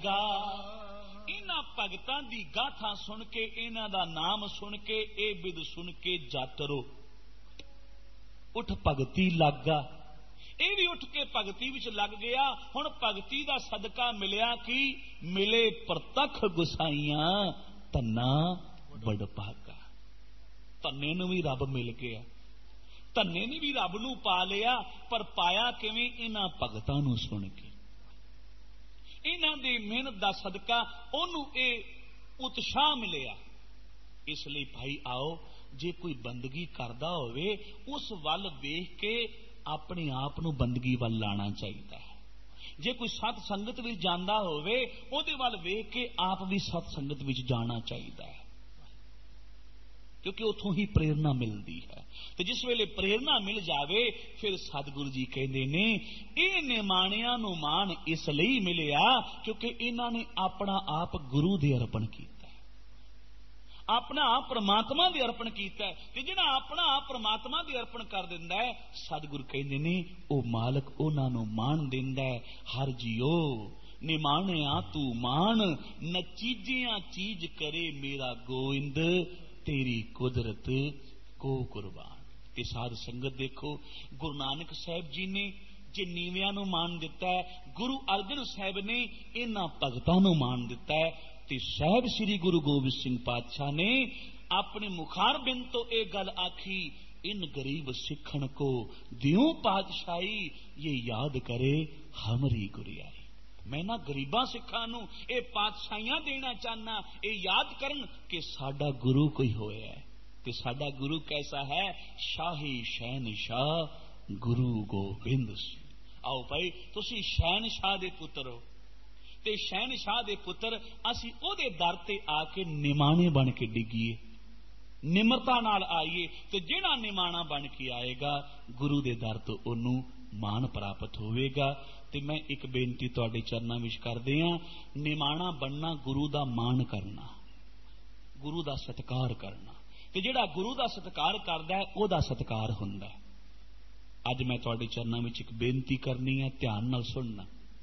लागा। इन्हां भगतां दी गाथा सुन के, इन्हां दा नाम सुन के, ए बिद सुन के जातरो उठ भगती लागा। ये भी उठ के भगती विच लग गया। हुण भगती दा सदका मिलिया कि मिले प्रतख गुसाइयां धन्ना बड़ भागा। धन्ने नूं भी रब मिल गया, धन्ने ने भी रब नूं पा लिया। पर पाया किवें? इन्हां भगतां नूं सुन के, इन्हां दी मेहनत दा सदका ओनूं ये उत्साह मिलिया। इसलिए भाई आओ, जे कोई बंदगी करदा होवे उस वल वेख के अपने आप नूं बंदगी वल लाना चाहिए है। जे कोई सत संगत विच जांदा होवे उहदे वल वेख के आप भी सत संगत विच जाना चाहिए है, क्योंकि उथों ही प्रेरणा मिलती है। तो जिस वेले प्रेरणा मिल जावे फिर सतगुरु जी कहते ने ये निमाणियां नूं मान इसलिए मिलिया क्योंकि इन्हां ने अपना आप गुरु दे अर्पण किया, अपना आप परमात्मा दे अर्पण किया। ते जिहड़ा अपना आप परमात्मा दे अर्पण कर दिंदा है, सतगुरु कहंदे ने ओ मालक उन्हां नूं मान दिंदा है। हर जियो निमाणिया तू मान, नचीजियां चीज करे मेरा गोविंद, तेरी कुदरत को कुर्बान। ते साध संगत देखो, गुरु नानक साहब जी ने जे नीवियां नूं मान दिता है, गुरु अर्जन साहब ने इन्हां भगतां नूं मान दिता है। ते साहब श्री गुरु गोबिंद सिंह पातशाह ने अपने मुखार बिन तो एक गल आखी, इन गरीब सिखन को दियों पातशाही, ये याद करे हमारी गुरियाई। मैं ना गरीबा सिखां नूं ये पातशाहियां देना चाहना, ये याद करन कि साडा गुरु कोई होया है। ते साडा गुरु कैसा है? शाही शहनशाह गुरु गोबिंद सिंह। आओ भाई तुसी शहनशाह दे पुत्र हो, ते शहनशाह दे पुत्र असी ओदे दर ते आके निमाणे बन के डिगीए, निमरता नाल आईए। ते जिहड़ा निमाणा बन के आएगा गुरु दे दर तो ओनू मान प्राप्त होवेगा। ते मैं एक बेनती तुहाडे चरनां विच करदे हां, निमाणा बनना गुरु दा मान करना, गुरु दा सत्कार करना। ते जिहड़ा गुरु दा सत्कार करदा है ओहदा सत्कार हुंदा है। अज मैं तुहाडे चरनां विच एक बेनती करनी है, ध्यान नाल सुनना।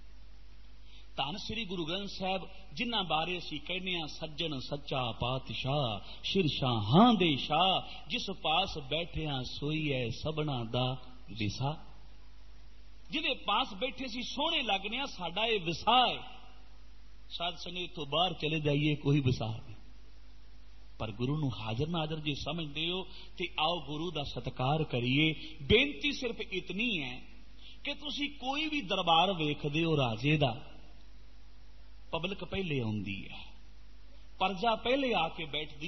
धन श्री गुरु ग्रंथ साहब जिन्हां बारे असीं कहने हां सज्जन सच्चा पातशाह, शिरशाहां दे शाह, जिस पास बैठिया सोई है सबना दा विसा। जिहदे पास बैठे सी सोहणे लगने आ, साडा ये विसा है। साध संगत तो बाहर चले जाइए कोई विसा नहीं, पर गुरु नूं हाजर नाजर जे समझदे हो ते आओ गुरु दा सत्कार करिए। बेनती सिर्फ इतनी है कि तुसीं कोई भी दरबार वेखदे हो राजे दा, पब्लिक पहले आउंदी है, प्रजा पहले आके बैठदी